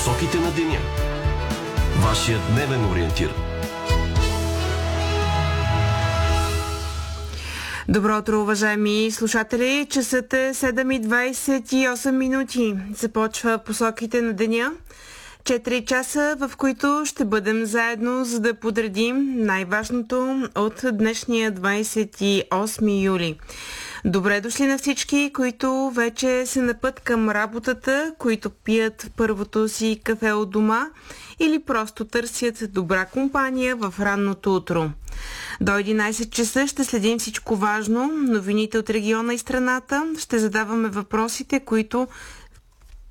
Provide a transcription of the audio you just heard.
Посоките на деня. Вашият дневен ориентир. Добро утро, уважаеми слушатели. Часът е 7:28 минути. Започва Посоките на деня. 4 часа, в които ще бъдем заедно, за да подредим най-важното от днешния 28 юли. Добре дошли на всички, които вече са на път към работата, които пият първото си кафе от дома или просто търсят добра компания в ранното утро. До 11 часа ще следим всичко важно, новините от региона и страната, ще задаваме въпросите, които